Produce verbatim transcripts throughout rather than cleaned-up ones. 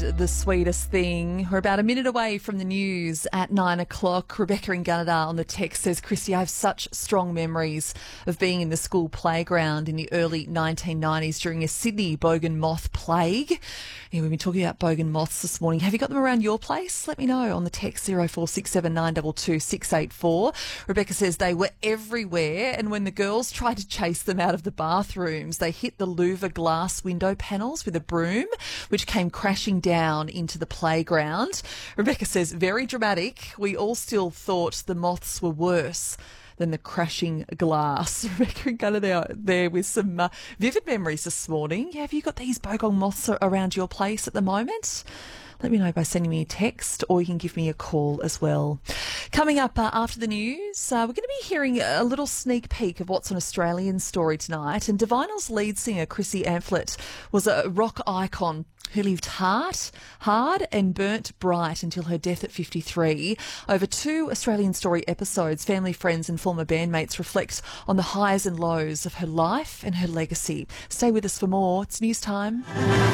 the sweetest thing. We're about a minute away from the news at nine o'clock. Rebecca in Gunnedah on the text says, Christy, I have such strong memories of being in the school playground in the early nineteen nineties during a Sydney bogan moth plague. Yeah, we've been talking about bogan moths this morning. Have you got them around your place? Let me know on the text zero four six seven nine two two six eight four. Rebecca says they were everywhere, and when the girls tried to chase them out of the bathrooms, they hit the louver glass window panels with a broom, which came crashing down into the playground. Rebecca says, very dramatic. We all still thought the moths were worse than the crashing glass. Rebecca and Gunner there, there with some uh, vivid memories this morning. Yeah, have you got these bogong moths around your place at the moment? Let me know by sending me a text, or you can give me a call as well. Coming up uh, after the news, uh, we're going to be hearing a little sneak peek of what's on Australian Story tonight. And Divinal's lead singer, Chrissy Amphlett, was a rock icon who lived hard, hard and burnt bright until her death at fifty-three. Over two Australian Story episodes, family, friends and former bandmates reflect on the highs and lows of her life and her legacy. Stay with us for more. It's news time.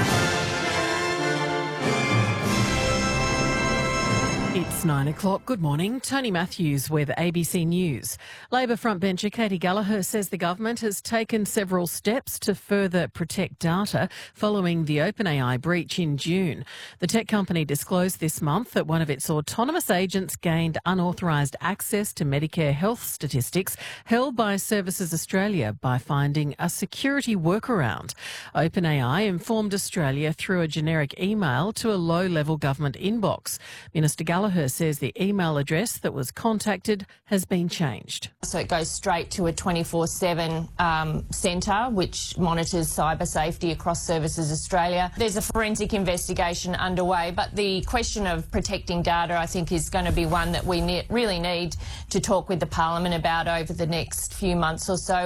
It's nine o'clock. Good morning. Tony Matthews with A B C News. Labor frontbencher Katie Gallagher says the government has taken several steps to further protect data following the OpenAI breach in June. The tech company disclosed this month that one of its autonomous agents gained unauthorised access to Medicare health statistics held by Services Australia by finding a security workaround. OpenAI informed Australia through a generic email to a low-level government inbox. Minister Gallagher says the email address that was contacted has been changed. So it goes straight to a twenty-four seven um, centre which monitors cyber safety across Services Australia. There's a forensic investigation underway, but the question of protecting data, I think, is going to be one that we ne- really need to talk with the Parliament about over the next few months or so.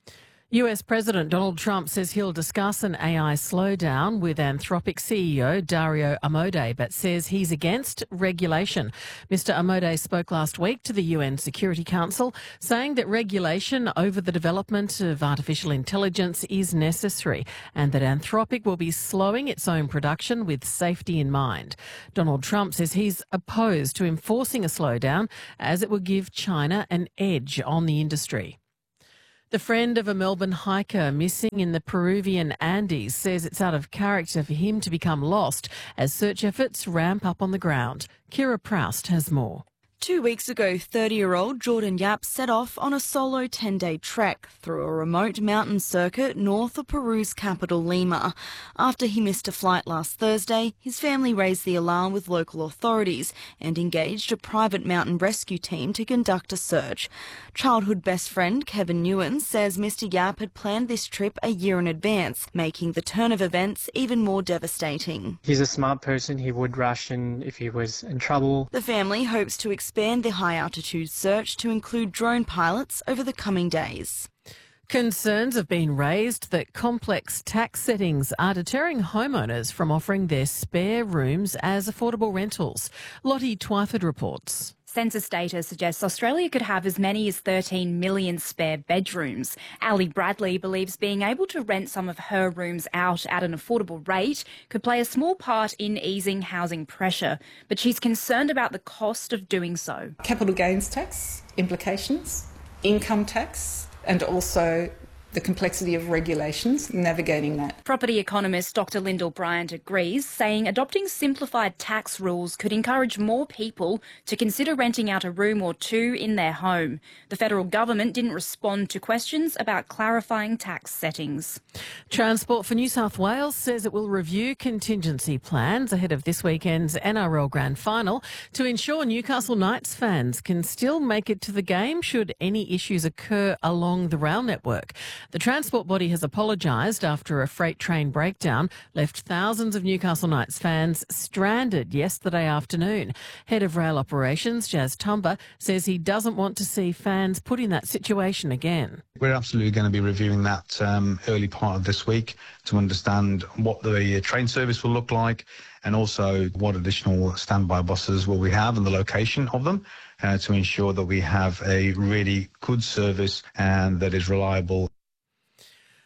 U S President Donald Trump says he'll discuss an A I slowdown with Anthropic C E O Dario Amodei, but says he's against regulation. Mister Amodei spoke last week to the U N Security Council, saying that regulation over the development of artificial intelligence is necessary and that Anthropic will be slowing its own production with safety in mind. Donald Trump says he's opposed to enforcing a slowdown as it would give China an edge on the industry. The friend of a Melbourne hiker missing in the Peruvian Andes says it's out of character for him to become lost as search efforts ramp up on the ground. Kira Proust has more. Two weeks ago, thirty-year-old Jordan Yap set off on a solo ten-day trek through a remote mountain circuit north of Peru's capital, Lima. After he missed a flight last Thursday, his family raised the alarm with local authorities and engaged a private mountain rescue team to conduct a search. Childhood best friend Kevin Newen says Mister Yap had planned this trip a year in advance, making the turn of events even more devastating. He's a smart person. He would ration if he was in trouble. The family hopes to expand the high-altitude search to include drone pilots over the coming days. Concerns have been raised that complex tax settings are deterring homeowners from offering their spare rooms as affordable rentals. Lottie Twyford reports. Census data suggests Australia could have as many as thirteen million spare bedrooms. Ali Bradley believes being able to rent some of her rooms out at an affordable rate could play a small part in easing housing pressure, but she's concerned about the cost of doing so. Capital gains tax implications, income tax, and also the complexity of regulations, navigating that. Property economist Doctor Lyndall Bryant agrees, saying adopting simplified tax rules could encourage more people to consider renting out a room or two in their home. The federal government didn't respond to questions about clarifying tax settings. Transport for New South Wales says it will review contingency plans ahead of this weekend's N R L Grand Final to ensure Newcastle Knights fans can still make it to the game should any issues occur along the rail network. The transport body has apologised after a freight train breakdown left thousands of Newcastle Knights fans stranded yesterday afternoon. Head of Rail Operations, Jazz Tumba, says he doesn't want to see fans put in that situation again. We're absolutely going to be reviewing that um, early part of this week to understand what the train service will look like and also what additional standby buses will we have and the location of them uh, to ensure that we have a really good service and that is reliable.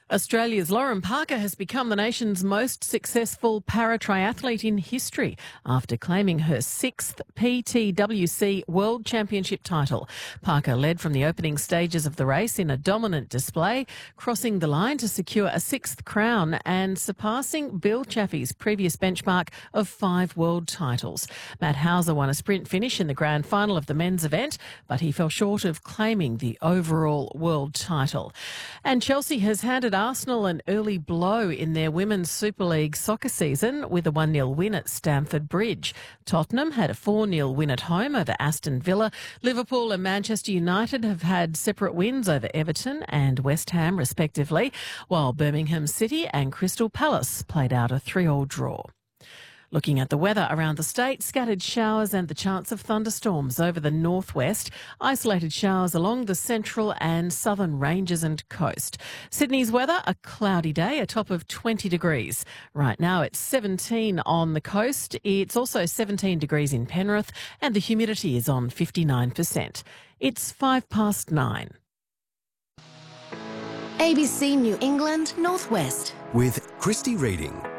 Australia's Lauren Parker has become the nation's most successful para-triathlete in history after claiming her sixth P T W C World Championship title. Parker led from the opening stages of the race in a dominant display, crossing the line to secure a sixth crown and surpassing Bill Chaffee's previous benchmark of five world titles. Matt Hauser won a sprint finish in the grand final of the men's event, but he fell short of claiming the overall world title. And Chelsea has handed Arsenal an early blow in their Women's Super League soccer season with a one nil win at Stamford Bridge. Tottenham had a four nil win at home over Aston Villa. Liverpool and Manchester United have had separate wins over Everton and West Ham respectively, while Birmingham City and Crystal Palace played out a three all draw. Looking at the weather around the state, scattered showers and the chance of thunderstorms over the northwest, isolated showers along the central and southern ranges and coast. Sydney's weather, a cloudy day, a top of twenty degrees. Right now it's seventeen on the coast. It's also seventeen degrees in Penrith and the humidity is on fifty-nine percent. It's five past nine. A B C New England Northwest. With Christy Reading.